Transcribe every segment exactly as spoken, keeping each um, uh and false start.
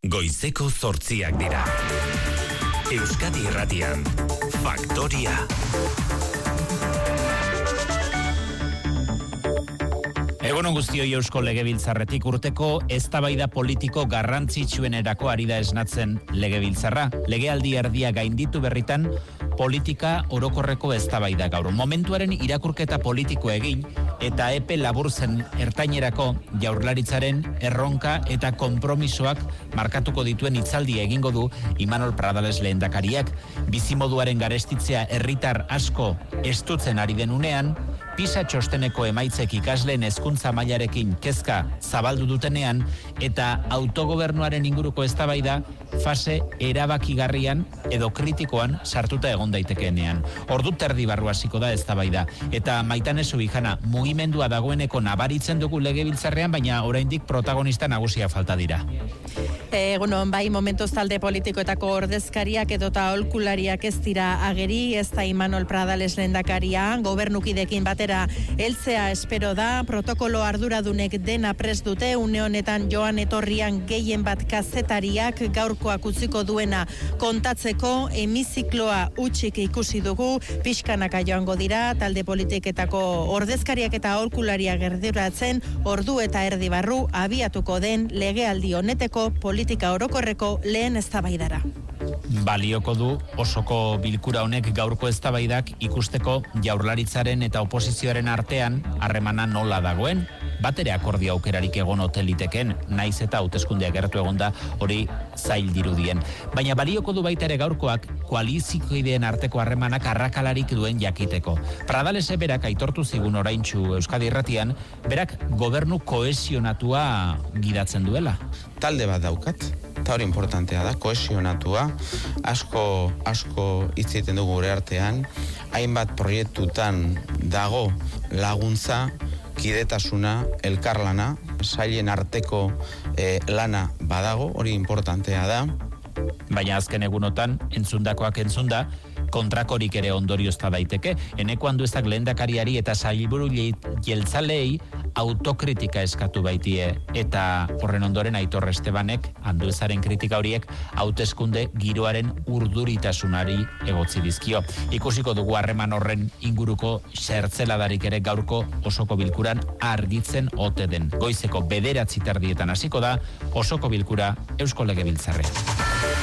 Goizeko zortziak dira. Euskadi Irratian, Faktoria. Egunon guztioi Eusko Legebiltzarretik urteko eztabaida politiko garrantzitsuenerako ari da esnatzen Legebiltzarra. Legealdi erdia gainditu berritan politika orokorreko eztabaida gaur. Momentuaren irakurketa politiko egin eta epe labur zen ertainerako Jaurlaritzaren erronka eta konpromisoak markatuko dituen hitzaldia egingo du Imanol Pradales lehendakariak. Bizimoduaren garestitzea herritar asko estutzen ari den unean, PISA txosteneko emaitzek ikasleen hezkuntza mailarekin kezka zabaldu dutenean eta autogobernuaren inguruko eztabaida fase erabakigarrian edo kritikoan sartuta egon daitekeenean. Ordu terdi barru hasiko da eztabaida eta Maitane Subijana mugimendua dagoeneko nabaritzen dugu Legebiltzarrean, baina oraindik protagonista nagusia falta dira. Egunon, bai, momentuz talde politikoetako ordezkariak edota aholkulariak ez dira ageri, ez da Imanol Pradales lehendakaria, gobernukidekin batera heltzea espero da, protokolo arduradunek dena prest dute, une honetan joan etorrian gehien bat kazetariak gaurkoak utziko duena kontatzeko, hemizikloa utxik ikusi dugu, pixkanaka joango dira, talde politiketako ordezkariak eta aholkulariak erduratzen, ordu eta erdi barru abiatuko den legealdi honeteko politika orokorreko lehen eztabaidara. Balioko du osoko bilkura honek gaurko eztabaidak ikusteko Jaurlaritzaren eta oposizioaren artean harremana nola dagoen, batere akordio aukerarik egon ote liteken, naiz eta hauteskundeak gertu egonda hori zail dirudien. Baina balioko du baita ere gaurkoak koalizioideen arteko harremanak arrakalarik duen jakiteko. Pradalese berak aitortu zigun oraintsu Euskadi Irratian, berak gobernu kohesionatua gidatzen duela. Talde bat daukat, eta hori importantea da, kohesionatua, asko, asko hitz egiten dugu gure artean, hainbat proiektutan dago laguntza, kidetasuna, elkarlana, sailen arteko eh, lana badago, hori importantea da. Baina azken egunotan, entzundakoak entzunda, kontrakorik ere ondoriozta daiteke. Eneko Anduezak lehendakariari eta sailburu jeltzalei autokritika eskatu baitie, eta horren ondoren Aitor Estebanek Anduezaren kritika horiek hauteskunde giroaren urduritasunari egotzi dizkio. Ikusiko dugu harreman horren inguruko zertzeladarik ere gaurko osoko bilkuran argitzen ote den. Goizeko bederatzi terdietan hasiko da osoko bilkura Eusko Legebiltzarrean.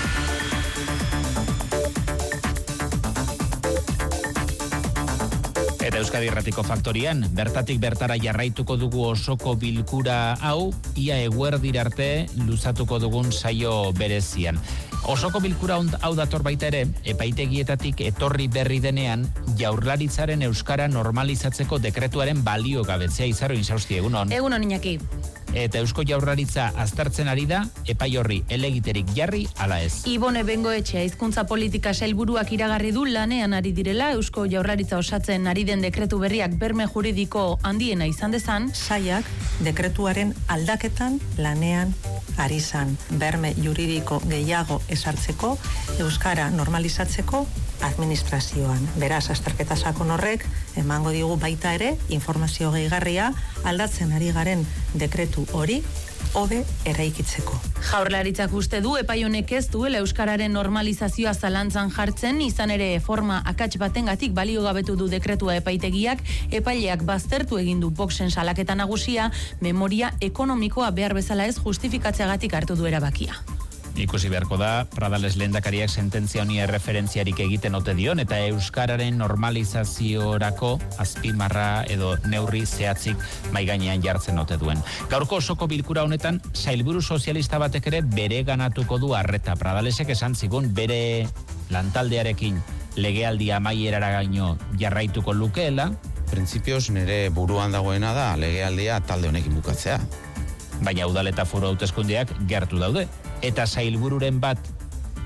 Eta Euskadi Irratiko Faktorian, bertatik bertara jarraituko dugu osoko bilkura hau, ia eguerdira arte luzatuko dugun saio berezian. Osoko bilkura hau dator baita ere, epaitegietatik etorri berri denean, Jaurlaritzaren euskara normalizatzeko dekretuaren balio gabetzea. Izaro Insausti, egunon. Egunon, Iñaki. Eta Eusko Jaurlaritza aztertzen ari da, epai horri elegiterik jarri ala ez. Ibone Bengoetxea hizkuntza politika sailburuak iragarri du lanean ari direla Eusko Jaurlaritza osatzen ari den dekretu berriak berme juridiko handiena izan dezan. Saiak dekretuaren aldaketan lanean ari zan, berme juridiko gehiago esartzeko, euskara normalizatzeko administrazioan. Beraz, azterketa sakon horrek emango digu baita ere informazio gehigarria aldatzen ari garen dekretu hori hobe eraikitzeko. Jaurlaritzak uste du epai honek ez duela euskararen normalizazioa zalantzan jartzen, izan ere forma akats batengatik baliogabetu du dekretua epaitegiak, epaileak baztertu egin du Voxen salaketa nagusia, memoria ekonomikoa behar bezala ez justifikatzeagatik hartu du erabakia. Ikusi beharko da, Pradales lehendakariak sententzia honi erreferentziarik egiten ote dion, eta euskararen normalizaziorako azpimarra edo neurri zehatzik maigainean jartzen ote duen. Gaurko osoko bilkura honetan, sailburu sozialista batek ere bere ganatuko du arreta. Pradalesek esan zigun bere lantaldearekin legealdia amaierara gaino jarraituko lukeela. Printzipioz nire buruan dagoena da legealdia talde honekin bukatzea. Baina udal eta foru hauteskundeak gertu daude. Eta sailbururen bat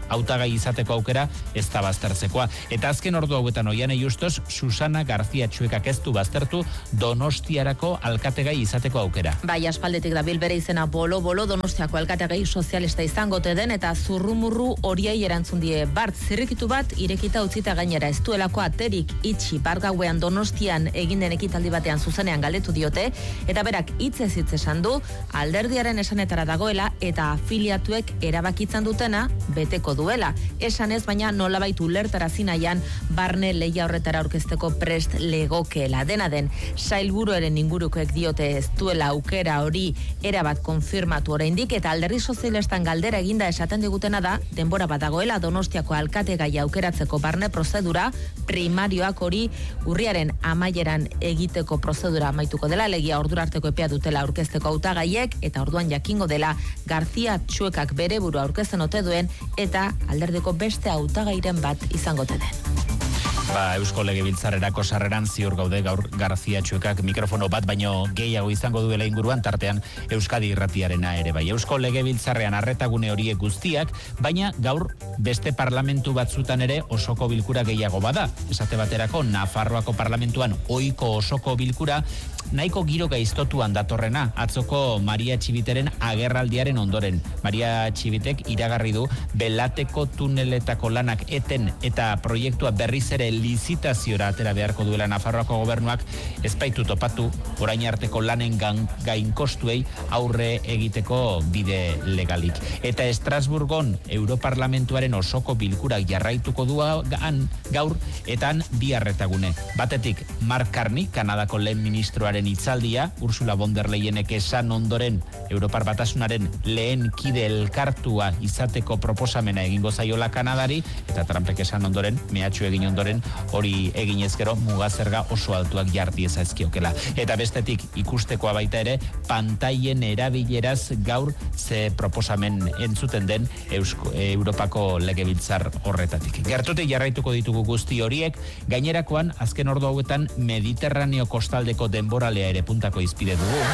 hautagai izateko aukera ez da baztertzekoa. Eta azken ordu hauetan Oiane Justos, Susana García Txuekak ez du baztertu Donostiarako alkategai izateko aukera. Bai, aspaldetik da bere izena bolo-bolo Donostiako alkategai sozialista izangote den eta zurrumurru horiei erantzun die bart zirrikitu bat irekita utzita gainera ez duelako aterik itxi bargauean Donostian egin den ekitaldi batean zuzenean galdetu diote eta berak hitzez hitz esan du alderdiaren esanetara dagoela eta afiliatuek erabakitzen dutena beteko duela. Esan ez baina nolabait ulertarazi nahian barne lehia horretara aurkezteko prest legokeela. Dena den, sailburuaren ingurukoek diote ez duela aukera hori erabat konfirmatu oraindik eta alderdi sozialistan galdera eginda esaten digutena da denbora bat dagoela Donostiako alkategai aukeratzeko barne prozedura primarioak hori urriaren amaieran egiteko prozedura amaituko dela, legia ordura arteko epea dutela aurkezteko hautagaiek eta orduan jakingo dela García Txuekak bere burua aurkezten ote duen eta alderdeko beste hautagairen bat izangote den. Ba, Eusko Legebiltzarrerako sarreran ziur gaude gaur García Txuekak mikrofono bat baino gehiago izango duela inguruan tartean Euskadi Irratiarena ere bai. Eusko Legebiltzarrean arretagune horiek guztiak, baina gaur beste parlamentu batzutan ere osoko bilkura gehiago bada. Esate baterako Nafarroako parlamentuan ohiko osoko bilkura nahiko giro gaiztotuan datorrena, atzoko Maria Txibiteren agerraldiaren ondoren. Maria Txibitek iragarri du Belateko tuneletako lanak eten eta proiektua berriz ere lizitaziora atera beharko duela Nafarroako gobernuak ezpaitu topatu orain arteko lanen gainkostuei aurre egiteko bide legalik. Eta Estrasburgon Europarlamentuaren osoko bilkurak jarraituko duan gaur etan bi arretagune. Batetik, Mark Carney, Kanadako lehen ministroaren hitzaldia, Ursula von der Leyenek esan ondoren Europar Batasunaren lehen kide elkartua izateko proposamena egingo zaiola Kanadari, eta Trumpek esan ondoren, mehatxu egin ondoren, hori egin ezkero mugazerga oso altuak jarti ezaizkiokela. Eta bestetik ikustekoa baita ere, pantailen erabileraz gaur ze proposamen entzuten den Eusko, Europako Legebiltzar horretatik. Gertutik jarraituko ditugu guzti horiek, gainerakoan azken ordu hauetan Mediterraneo kostaldeko denboralea ere puntako izpide dugu.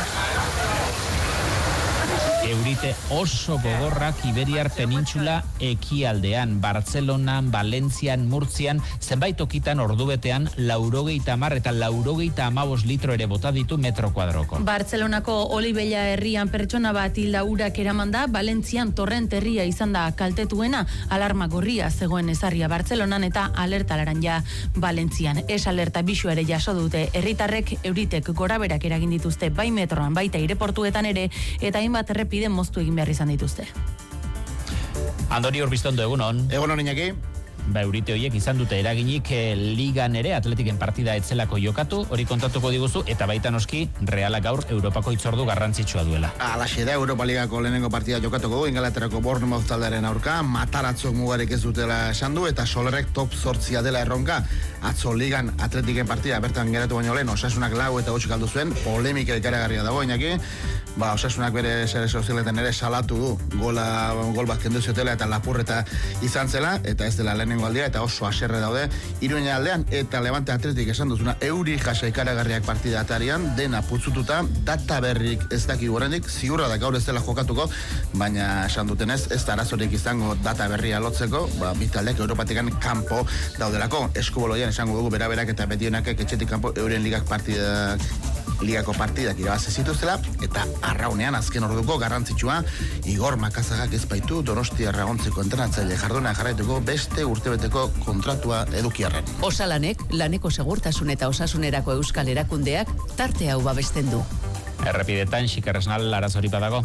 Eurite oso gogorrak Iberiar penintxula ekialdean, Bartzelonan, Valentzian, Murtzian, zenbait tokitan ordubetean laurogeita hamar eta laurogeita hamabost litro ere bota ditu metro kuadroko. Bartzelonako Olibella herrian pertsona bat hilda urak eraman da, Valentzian torrent herria izan da kaltetuena, alarma gorria zegoen ezarria Bartzelonan eta alerta laranja Valentzian. Ez alerta bisu ere jaso dute herritarrek euritek goraberak eragin dituzte bai metroan baita aireportuetan ere eta hainbat errepide moztu egin behar izan dituzte. Andoni Urbiztondo, egunon. Egunon, Iñaki. Ba, eurite horiek izan dute eraginik eh, ligan ere Atletiken partida etzelako jokatu, hori kontatuko diguzu, eta baita noski Realak gaur Europako hitzordu garrantzitsua duela. Alaxe da, Europa Ligako lehenengo partida jokatuko du, Ingalaterrako Bournemouth taldearen aurka, mataratzok mugarek ez dutela esan du, eta Solerrek top zortzia dela erronka. Atzo ligan Atletiken partida bertan geratu baino lehen, Osasunak lau eta gutxik aldu zuen, polemika ikaragarria dago, Iñaki. Ba, Osasunak bere sare sozialetan ere salatu du, gola, gol bat kendu ziotela eta lapurreta izan zela, eta ez dela lehenengo aldia, eta oso haserre daude Iruña aldean, eta Levante Atletik esan duzuna, euri jasa ikaragarriak partida atarian, dena putzututa, data berrik ez daki gorendik, ziurra da gaur ez dela jokatuko, baina esan dutenez, ez da arazorik izango data berria lotzeko, ba, bitaldeak Europatikan kanpo daudelako, eskuboloian esango dugu beraberak eta betionakek etxetik kanpo euren ligak partidak ligako partidak irabazi zituztela, eta arraunean azken orduko garrantzitsua Igor Makazagak ez baitu Donostia Arragontzeko entrenatzaile jarduna jarraituko beste urtebeteko kontratua edukiarren. Osalanek, laneko segurtasun eta osasunerako euskal erakundeak tarte hau babesten du. Errepidetan xikerresnal arazori badago?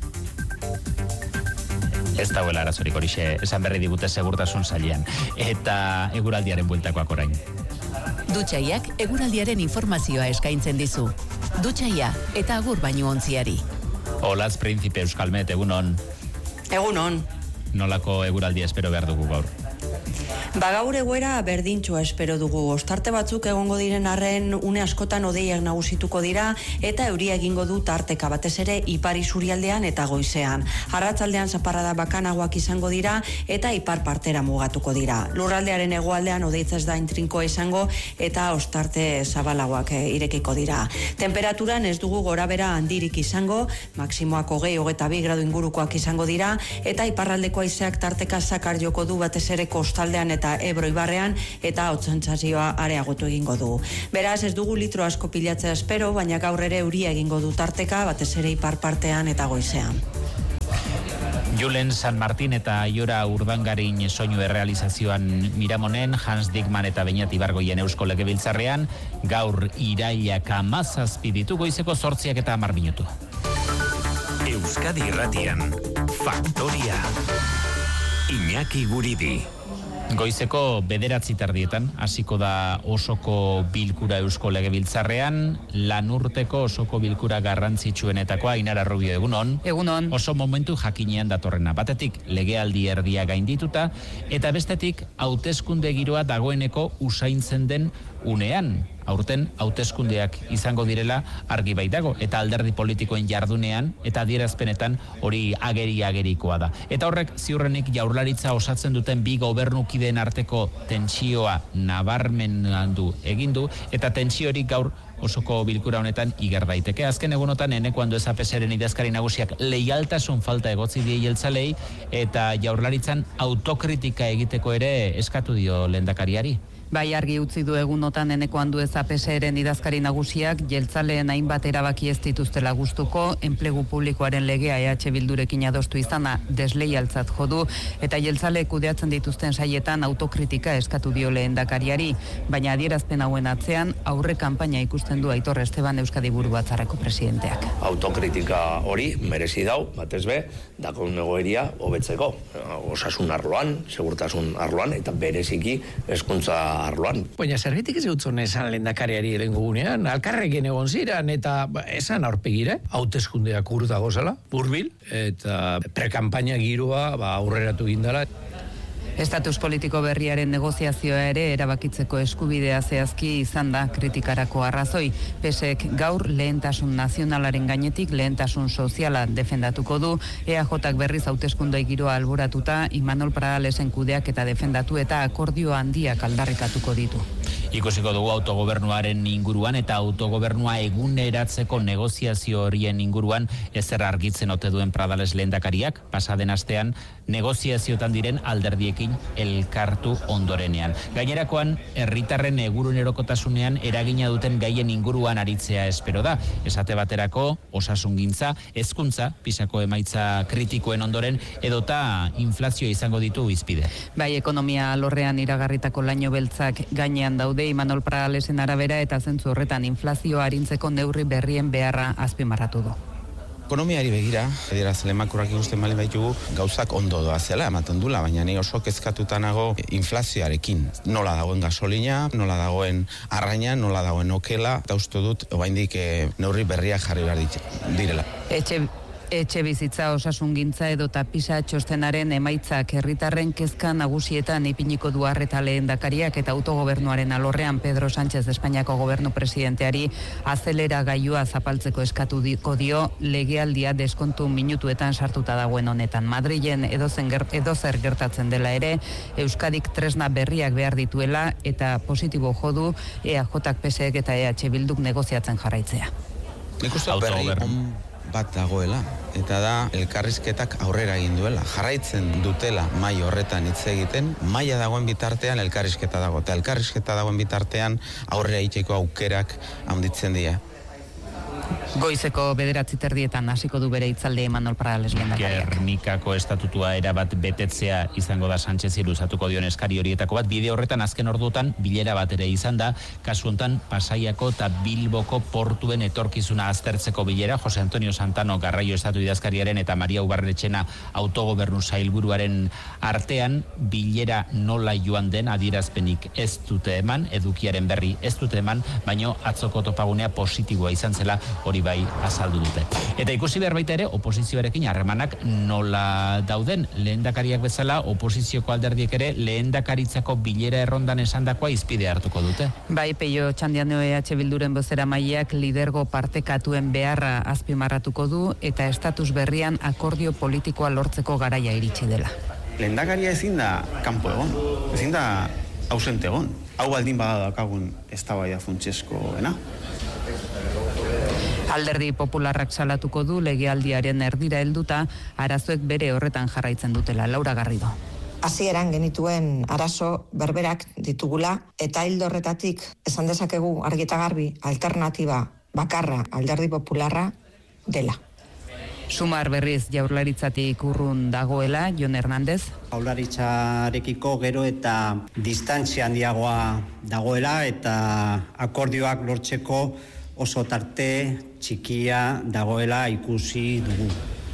Ez dauela arazorik horixe, esan berri digute segurtasun sailean. Eta eguraldiaren bueltakoak orain. Dutxaiak eguraldiaren informazioa eskaintzen dizu. Dutxaia eta agur baino ontziari. Olaz, Príncipe Euskalmet, egunon. Egunon. Nolako eguraldia espero behar dugu gaur? Ba gaur egoera berdintxoa espero dugu. Ostarte batzuk egongo diren arren une askotan hodeiak nagusituko dira eta euria egingo du tarteka batez ere ipar isurialdean eta goizean. Arratsaldean zaparrada bakanagoak izango dira eta ipar partera mugatuko dira. Lurraldearen hegoaldean hodeitza ez da intrinkoa izango eta ostarte zabalagoak irekiko dira. Temperaturan ez dugu gorabera handirik izango, maksimoak hogei hogeita bi gradu ingurukoak izango dira eta iparraldeko haizeak tarteka zakar joko du batez ere kostaldean eta Ebro ibarrean eta hotzentzazioa areagotu egingo du. Beraz ez dugu litro asko pilatzea espero, baina gaur ere euria egingo du tarteka batez ere ipar partean eta goizean. Julen San Martin eta Aiora Urdangarin soinu errealizazioan Miramonen, Hans Dickman eta Beñat Ibargoien Eusko Legebiltzarrean, gaur irailak hamazazpi ditu, goizeko zortziak eta hamar minutu. Euskadi Irratian, Faktoria, Iñaki Guridi. Goizeko bederatzi tardietan, hasiko da osoko bilkura Eusko Legebiltzarrean, lanurteko osoko bilkura garrantzitsuenetakoa. Ainara Rubio, egunon. Egunon. Oso momentu jakinean datorrena. Batetik, legealdi erdia gaindituta, eta bestetik, hauteskunde giroa dagoeneko usaintzen den unean. Aurten hauteskundeak izango direla argi baitago, eta alderdi politikoen jardunean eta adierazpenetan hori ageri-agerikoa da. Eta horrek ziurrenik jaurlaritza osatzen duten bi gobernukideen arteko tentsioa nabarmendu egin du, eta tentsiorik gaur osoko bilkura honetan iger daiteke. Azken egunotan Eneko Andueza P S eren idazkari nagusiak leialtasun falta egotzi die jeltzalei eta jaurlaritzan autokritika egiteko ere eskatu dio lehendakariari. Bai, argi utzi du egunotan Eneko Andueza P S eren idazkari nagusiak jeltzaleen hainbat erabaki ez dituztela gustuko, enplegu publikoaren legea E H Bildurekin adostu izana desleialtzat jo du eta jeltzale kudeatzen dituzten saietan autokritika eskatu dio lehendakariari, baina adierazpen hauen atzean aurre kanpaina ikusten du Aitor Esteban Euskadi Buru Batzarreko presidenteak. Autokritika hori merezi dau, batez be, dakon egoeria hobetzeko. Osasun arloan, segurtasun arloan eta bereziki hezkuntza arloan. Baina zergetik ez eutzon esan lehendakariari erengo gunean, alkarrekin egon ziran eta esan aurpegira, hauteskundeak urta gozala, burbil, eta prekampaina giroa ba, aurreratu gindala. Estatus politiko berriaren negoziazioa ere erabakitzeko eskubidea zehazki izan da kritikarako arrazoi. P S ek gaur lehentasun nazionalaren gainetik lehentasun soziala defendatuko du, E A Jak berriz hauteskunde giroa alboratuta, Imanol Pradalesen kudeak eta defendatu eta akordio handiak aldarrikatuko ditu. Ikusiko dugu autogobernuaren inguruan eta autogobernua eguneratzeko negoziazio horien inguruan ezer argitzen ote duen Pradales lehendakariak, pasaden astean negoziaziotan diren alderdiekin elkartu ondorenean. Gainerakoan, herritarren egunerokotasunean eragina duten gaien inguruan aritzea espero da. Esate baterako, osasungintza, hezkuntza, pisako emaitza kritikoen ondoren, edota inflazioa izango ditu izpide. Bai, ekonomia alorrean iragarritako laino beltzak gainean daude Imanol Pradalesen arabera eta zentzu horretan inflazioa arintzeko neurri berrien beharra azpimarratu du. Ekonomiari begira, edieraz lemakurrak ikusten bali baitugu, gauzak ondo doa zela, ematen dula, baina ni oso kezkatuta nago inflazioarekin. Nola dagoen gasolina, nola dagoen arraina, nola dagoen okela, eta uste dut, oraindik eh, neurri berriak jarri behar direla. Etxe Etxe bizitza, osasungintza edota pisa txostenaren emaitzak herritarren kezka nagusietan ipiniko du arreta lehendakariak eta autogobernuaren alorrean Pedro Sánchez Espainiako gobernu presidenteari azelera gailua zapaltzeko eskatu dio legealdia deskontu minutuetan sartuta dagoen honetan. Madrilen edozen ger, edozer gertatzen dela ere, Euskadik tresna berriak behar dituela eta positibo jodu E A Jak P S ek eta E H Bilduk negoziatzen jarraitzea. Nik uste berri on bat dagoela, eta da elkarrizketak aurrera egin duela. Jarraitzen dutela mai horretan hitz egiten, maila dagoen bitartean elkarrizketa dago, eta elkarrizketa dagoen bitartean aurrera egiteko aukerak handitzen dira. Goizeko bederatzi terdietan hasiko du bere hitzaldi Imanol Pradales lehendakariak. Gernikako estatutua erabat betetzea izango da Sánchez luzatuko dion eskari horietako bat. Bide horretan azken orduotan bilera bat ere izan da, kasu hontan Pasaiako eta Bilboko portuen etorkizuna aztertzeko bilera. Jose Antonio Santano garraio estatu idazkariaren eta Maria Ubarretxena autogobernu sailburuaren artean bilera nola joan den adierazpenik ez dute eman, edukiaren berri ez dute eman, baino atzoko topagunea positiboa izan zela hori hori bai azaldu dute. Eta ikusi behar baita ere, oposizioarekin harremanak nola dauden. Lehendakariak bezala, oposizioko alderdiek ere lehendakaritzako bilera errondan esandakoa izpide hartuko dute. Bai, Peio Txandiano E H Bilduren bozera maileak lidergo partekatuen beharra azpimarratuko du eta estatus berrian akordio politikoa lortzeko garaia iritsi dela. Lehendakaria ezin da kanpo egon, ezin da ausente egon. Hau baldin bada daukagun eztabaida funtsezkoena. Alderdi Popularrak salatuko du legealdiaren erdira helduta arazoek bere horretan jarraitzen dutela. Laura Garrido. Hasieran genituen arazo berberak ditugula eta hildo horretatik esan dezakegu argi eta garbi alternatiba bakarra Alderdi Popularra dela. Sumar berriz Jaurlaritzatik urrun dagoela, Jon Hernández. Jaurlaritzarekiko gero eta distantzia handiagoa dagoela eta akordioak lortzeko oso tarte txikia dagoela ikusi dugu.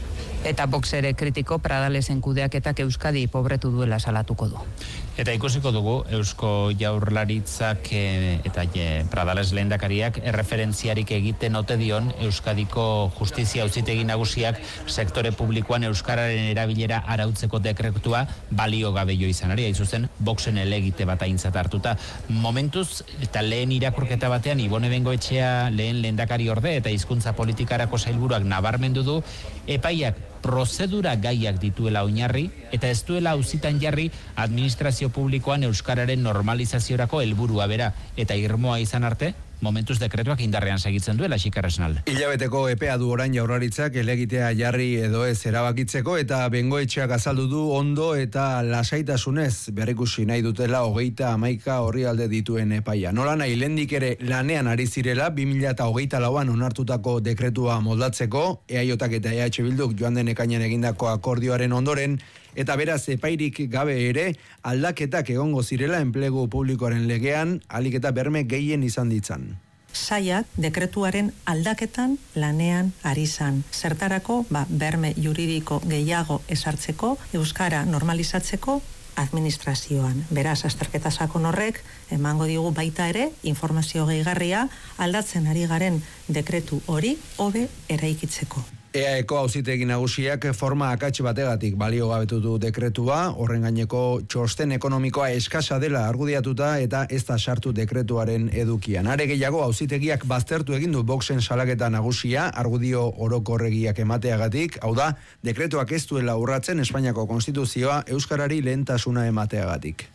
Eta Vox ere kritiko Pradalesen kudeaketak Euskadi pobretu duela salatuko du. Eta ikusiko dugu Eusko Jaurlaritzak e, eta e, Pradales lehendakariak erreferentziarik egiten ote dion Euskadiko Justizia Auzitegi Nagusiak sektore publikoan euskararen erabilera arautzeko dekretua balio gabe jo izanari, hain zuzen Voxen elegite bat aintzat hartuta. Momentuz eta lehen irakurketa batean Ibone Bengoetxea lehen lehendakari orde eta hizkuntza politikarako sailburuak nabarmendu du epaiak prozedura gaiak dituela oinarri eta ez duela auzitan jarri administrazio publikoan euskararen normalizaziorako helburua bera eta irmoa izan arte, momentuz dekretuak indarrean segitzen duela Xikarresnal. Hilabeteko epea du orain Jaurlaritzak elegitea jarri edo ez erabakitzeko eta Bengoetxeak azaldu du ondo eta lasaitasunez berrikusi nahi dutela hogeita hamaika orrialde dituen epaia. Nola nahi lehendik ere lanean ari zirela bi mila hogeita lauan onartutako dekretua moldatzeko, E A Jotak eta E H Bilduk joan den ekainean egindako akordioaren ondoren, eta beraz epairik gabe ere aldaketak egongo zirela enplegu publikoaren legean, ahalik eta berme gehien izan ditzan. Saiak dekretuaren aldaketan lanean ari zan. Zertarako, ba, berme juridiko gehiago esartzeko, euskara normalizatzeko administrazioan. Beraz, azterketa sakon horrek emango digu baita ere informazio gehigarria aldatzen ari garen dekretu hori hobe eraikitzeko. E A Eko auzitegi nagusiak forma akats bategatik balio gabetu du dekretua, horren gaineko txosten ekonomikoa eskasa dela argudiatuta eta ez da sartu dekretuaren edukian. Are gehiago auzitegiak baztertu egin du Voxen salaketa nagusia argudio orokorregiak emateagatik, hau da, dekretuak ez duela urratzen Espainiako konstituzioa euskarari lehentasuna emateagatik.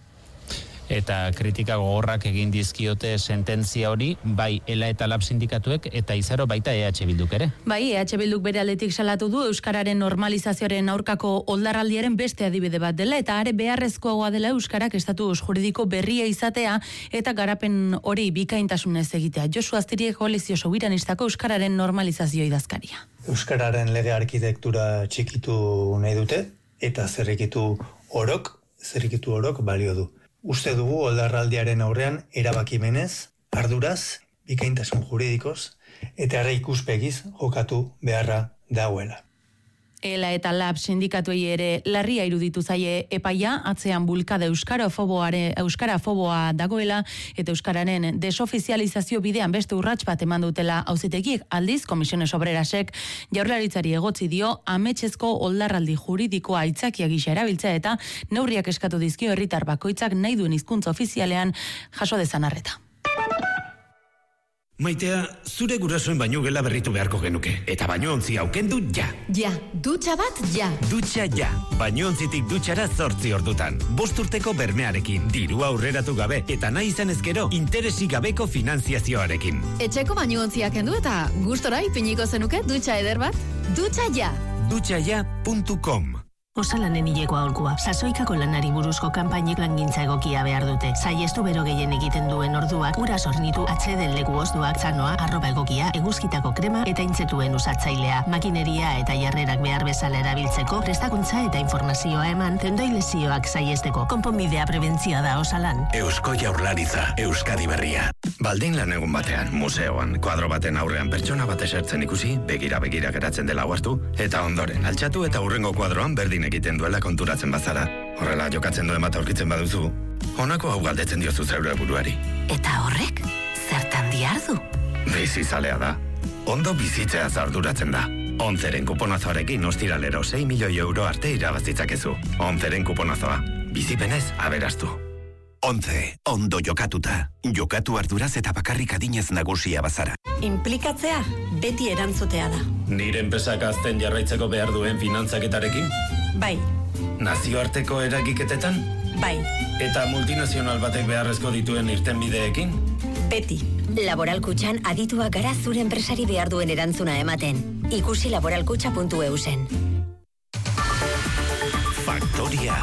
Eta kritika gogorrak egin dizkiote sententzia hori, bai Ela eta Lab sindikatuek eta izaro baita E H Bilduk ere. Bai, E H Bilduk bere aldetik salatu du euskararen normalizazioaren aurkako oldarraldiaren beste adibide bat dela eta are beharrezkoagoa dela euskarak estatus juridiko berria izatea eta garapen hori bikaintasunez egitea. Josu Aztiriek Koalizio Sobiranistako euskararen normalizazio idazkaria. Euskararen lege arkitektura txikitu nahi dute eta zerrikitu orok, zerrikitu orok balio du. Uste dugu oldarraldiaren aurrean erabakimenez, arduraz, bikaintasun juridikoz, eta ara ikuspegiz jokatu beharra dagoela. Ela eta Lab sindikatuei ere larria iruditu zaie epaia, atzean bulkada euskarafoboare, euskarafoboa dagoela, eta euskararen desofizializazio bidean beste urrats bat eman dutela auzitegiek. Aldiz, Komisiones Obrerasek Jaurlaritzari egotzi dio ametsezko oldarraldi juridikoa aitzakia gisa erabiltzea eta neurriak eskatu dizkio herritar bakoitzak nahi duen hizkuntza ofizialean jaso dezan arreta. Maitea, zure gurasoen baino gela berritu beharko genuke. Eta bainoontzi aukendu ja. Ja, dutxa bat ja. Dutxa ja. Bainoontzitik dutxara zortzi ordutan. Bost urteko bermearekin, dirua aurreratu gabe, eta nahi izan ezkero, interesik gabeko finanziazioarekin. Etxeko bainoontziak kendu eta gustora ipiniko zenuke dutxa eder bat? Dutxa ja. dutxa ja puntu com. Osalanen hileko aholkua. Sasoikako lanari buruzko kanpainek langintza egokia behar dute. Saiestu bero gehien egiten duen orduak, ura sornitu, atxeden leku ozduak, zanoa, arroba egokia, eguzkitako krema eta intzetuen usatzailea. Makineria eta jarrerak behar bezala erabiltzeko, prestakuntza eta informazioa eman, tendoi lesioak saiesteko. Konponbidea prebentzioa da Osalan. Eusko Jaurlaritza, Euskadi berria. Baldin lan egun batean, museoan, kuadro baten aurrean pertsona bat esertzen ikusi, begira-begira geratzen dela hartu, eta ondoren, altxatu eta hurrengo kuadroan berdin egiten duela konturatzen bazara. Horrela jokatzen duen bat aurkitzen baduzu, honako hau galdetzen diozu zeure buruari. Eta horrek, zertan diardu? Bizi zalea da. ondo bizitzeaz arduratzen da. Onzeren kuponazoarekin ostiralero sei milioi euro arte irabazitzakezu. Onzeren kuponazoa, bizipenez aberastu. Once, ondo jokatuta. Jokatu arduraz eta bakarrik adinez nagusia bazara. Inplikatzea, beti erantzutea da. Nire enpresak azten jarraitzeko behar duen finantzaketarekin? Bai. Nazioarteko eragiketetan? Bai. Eta multinazional batek beharrezko dituen irtenbideekin? Beti. Laboral Kutxan adituak gara zure enpresari behar duen erantzuna ematen. Ikusi laboralkutxa puntu eu zen. Faktoria.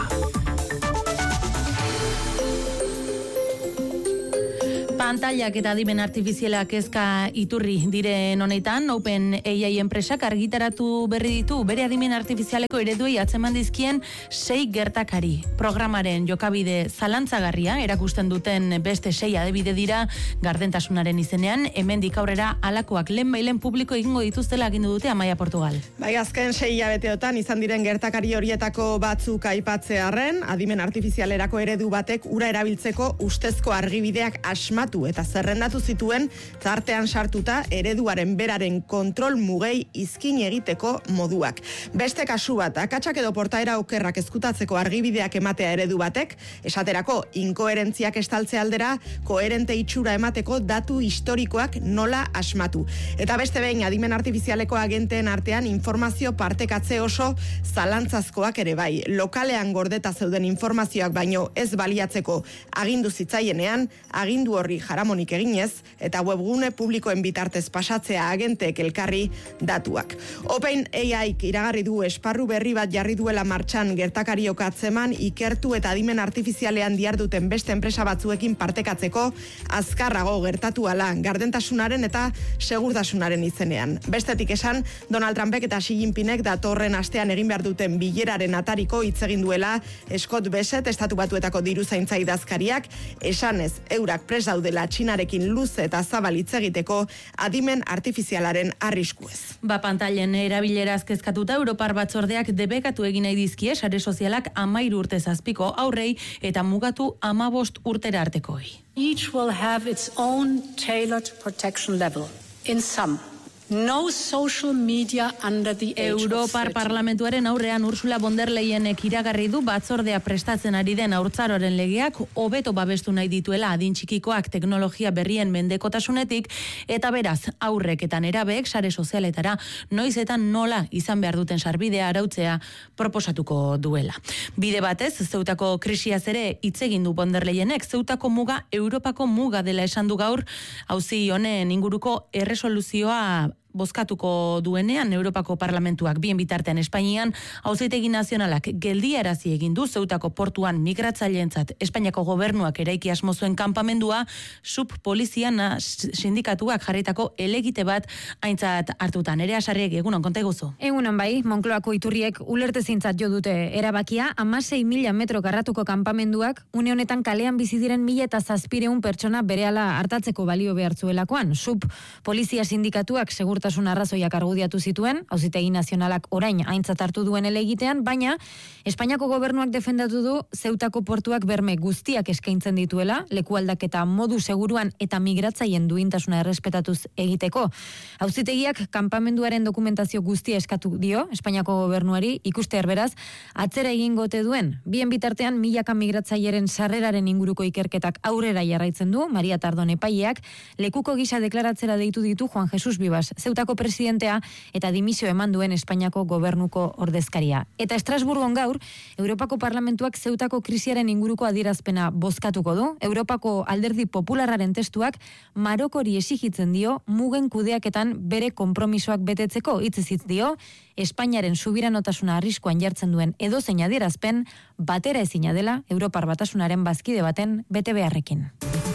Pantailak eta adimen artifizialak kezka iturri diren honetan, Open A I enpresak argitaratu berri ditu bere adimen artifizialeko ereduei atzeman dizkien sei gertakari. Programaren jokabide zalantzagarria erakusten duten beste sei adibide dira gardentasunaren izenean, hemendik aurrera halakoak lehenbailen publiko egingo dituztela agindu dute Amaia Portugal. Bai, azken sei hilabeteotan izan diren gertakari horietako batzuk aipatzearren, adimen artifizialerako eredu batek ura erabiltzeko ustezko argibideak asmatu eta zerrendatu zituen tartean sartuta ereduaren beraren kontrol mugei izkin egiteko moduak. Beste kasu bat, akatsak edo portaera okerrak ezkutatzeko argibideak ematea eredu batek, esaterako inkoherentziak estaltze aldera, koherente itxura emateko datu historikoak nola asmatu. Eta beste behin adimen artifizialeko agenteen artean informazio partekatze oso zalantzazkoak ere bai. Lokalean gordeta zeuden informazioak baino ez baliatzeko agindu zitzaienean, agindu horri jaramonik eginez, eta webgune publikoen bitartez pasatzea agenteek elkarri datuak. Open A I iragarri du esparru berri bat jarri duela martxan gertakariok atzeman ikertu eta adimen artifizialean diarduten beste enpresa batzuekin partekatzeko azkarrago gertatu ala gardentasunaren eta segurtasunaren izenean. Bestetik esan, Donald Trumpek eta Xi Jinpingek datorren astean egin behar duten bileraren atariko hitz egin duela Scott Bessent, Estatu Batuetako diruzaintza idazkariak, esanez eurak prest daudela Txinarekin luze eta zabal hitz egiteko adimen artifizialaren arriskuez. Ba pantailen erabileraz kezkatuta Europar batzordeak debekatu egin nahi dizkie sare sozialak amairu urte zazpiko aurrei eta mugatu amabost urtera artekoei. Each will have its own tailored protection level. In some, no social media under the age Europar Parlamentuaren aurrean Ursula von der Leyenek iragarri du batzordea prestatzen ari den haurtzaroaren legeak hobeto babestu nahi dituela adin txikikoak teknologia berrien mendekotasunetik eta beraz aurrek eta nerabeek sare sozialetara noiz eta nola izan behar duten sarbidea arautzea proposatuko duela. Bide batez, Zeutako krisiaz ere hitz egin du von der Leyenek, Zeutako muga Europako muga dela esan du gaur, auzi honen inguruko erresoluzioa bozkatuko duenean Europako Parlamentuak bien bitartean Espainian auzitegi nazionalak geldiarazi egin du Zeutako portuan migratzaileentzat Espainiako gobernuak eraiki asmo zuen kanpamendua sub poliziana sindikatuak jarritako elegite bat aintzat hartuta. Nerea Sarriek egunon konta iguzu. Egunon bai, Moncloako iturriek ulertezintzat jo dute erabakia, hamasei mila metro karratuko kanpamenduak une honetan kalean bizi diren mila eta zazpireun pertsona berehala hartatzeko balio behartzuelakoan. Sub polizia sindikatuak segur segurtasun arrazoiak argudiatu zituen, auzitegi nazionalak orain aintzat hartu duen elegitean, baina Espainiako gobernuak defendatu du Zeutako portuak berme guztiak eskaintzen dituela, lekualdaketa modu seguruan eta migratzaien duintasuna errespetatuz egiteko. Auzitegiak kanpamenduaren dokumentazio guztia eskatu dio Espainiako gobernuari, ikuste erberaz, atzera egingote duen. Bien bitartean milaka migratzaileren sarreraren inguruko ikerketak aurrera jarraitzen du, Maria Tardon epaileak, lekuko gisa deklaratzera deitu ditu Juan Jesus Bibas, Zeutako presidentea eta dimisio eman duen Espainiako gobernuko ordezkaria. Eta Estrasburgon gaur, Europako Parlamentuak Zeutako krisiaren inguruko adierazpena bozkatuko du. Europako Alderdi Popularraren testuak Marokori exigitzen dio mugen kudeaketan bere konpromisoak betetzeko, hitzez hitz dio, Espainiaren subiranotasuna arriskuan jartzen duen edozein adierazpen batera ezina dela Europar Batasunaren bazkide baten bete beharrekin.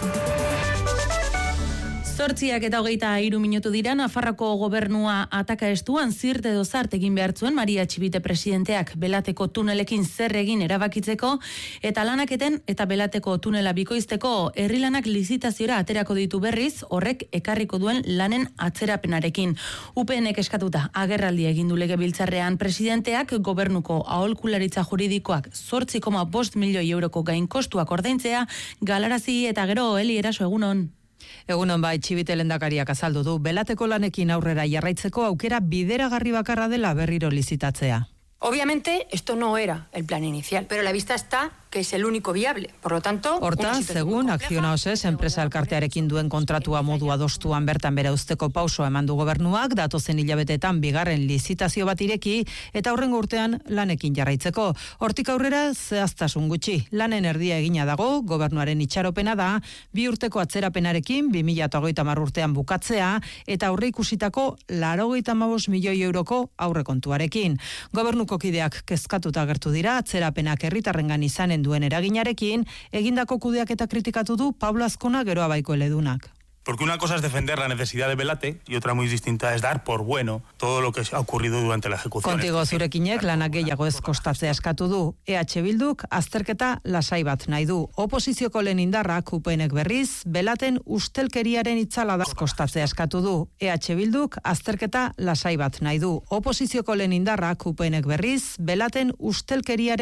Zortziak eta hogeita hiru minutu dira, Nafarroko gobernua ataka estuan zirt edo zart egin behar zuen Maria Txibite presidenteak belateko tunelekin zer egin erabakitzeko eta lanaketen eta belateko tunela bikoizteko herrilanak lizitaziora aterako ditu berriz, horrek ekarriko duen lanen atzerapenarekin. U P Nek eskatuta agerraldia egin du legebiltzarrean presidenteak gobernuko aholkularitza juridikoak zortzi koma bost milioi euroko gainkostuak ordaintzea galarazi eta gero Eli Eraso egunon. Egunon bai, Txibite lehendakariak azaldu du, belateko lanekin aurrera jarraitzeko aukera bideragarri bakarra dela berriro lizitatzea. Obviamente, esto no era el plan inicial, pero a la vista está que es el único viable. Por lo tanto, hortaz, segun Akzionaoses enpresa elkartearekin duen kontratua modu adostuan bertan bera usteko pausoa eman du gobernuak, datozen hilabetetan bigarren lizitazio bat ireki eta aurrengo urtean lanekin jarraitzeko. Hortik aurrera zehaztasun gutxi. Lanen erdia egina dago, gobernuaren itxaropena da, bi urteko atzerapenarekin bi mila hogeita hamar urtean bukatzea eta aurre ikusitako laurogeita hamabost milioi euroko aurrekontuarekin. Gobernuko kideak kezkatuta agertu dira, atzerapenak herritarrengan izanen duen eraginarekin, egindako kudeaketa kritikatu du Pablo Azkona Geroa Baiko eledunak. Porque una cosa es defender la necesidad de Belate y otra muy distinta es dar por bueno todo lo que ha ocurrido durante la ejecución. Kontigo zurekinek lanak gehiago ez kostatzea eskatu du. E H Bilduk azterketa lasai bat nahi du. Oposizioko lehen indarrak U P Nek berriz, Belaten ustelkeriaren itzala da kostatzea eskatu du. E H Bilduk azterketa lasai bat nahi du. Oposizioko lehen indarrak U P Nek berriz, Belaten ustelkeriaren